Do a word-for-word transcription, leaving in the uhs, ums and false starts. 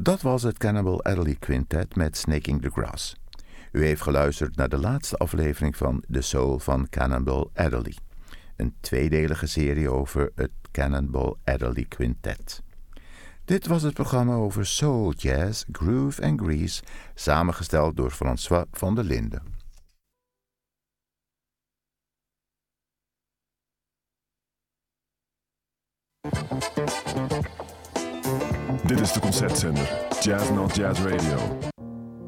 Dat was het Cannonball Adderley Quintet met Snaking the Grass. U heeft geluisterd naar de laatste aflevering van The Soul van Cannonball Adderley. Een tweedelige serie over het Cannonball Adderley Quintet. Dit was het programma over soul, jazz, groove en grease, samengesteld door François van der Linden. Dit is de concertzender Jazz Not Jazz Radio.